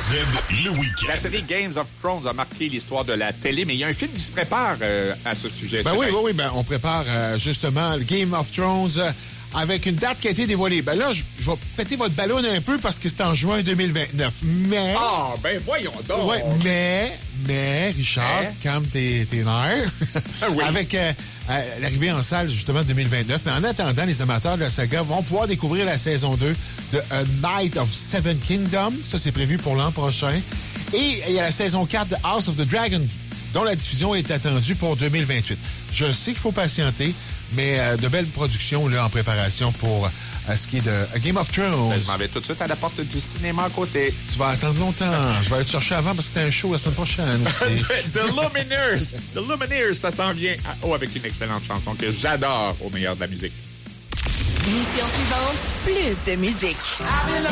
le week-end. La série Games of Thrones a marqué l'histoire de la télé, mais il y a un film qui se prépare à ce sujet. Oui, on prépare justement le Game of Thrones avec une date qui a été dévoilée. Ben là, je vais péter votre ballon un peu parce que c'est en juin 2029. Mais... Ah, ben voyons donc! Ouais, mais Richard, calme tes nerfs. Oui. Avec l'arrivée en salle, justement, 2029. Mais en attendant, les amateurs de la saga vont pouvoir découvrir la saison 2 de A Night of Seven Kingdoms. Ça, c'est prévu pour l'an prochain. Et il y a la saison 4 de House of the Dragon, dont la diffusion est attendue pour 2028. Je sais qu'il faut patienter, mais de belles productions là, en préparation pour ce qui est de Game of Thrones. Je m'en vais tout de suite à la porte du cinéma à côté. Tu vas attendre longtemps. Je vais aller te chercher avant parce que c'est un show la semaine prochaine aussi. The Lumineers, ça s'en vient avec une excellente chanson que j'adore au meilleur de la musique. Mission suivante, plus de musique.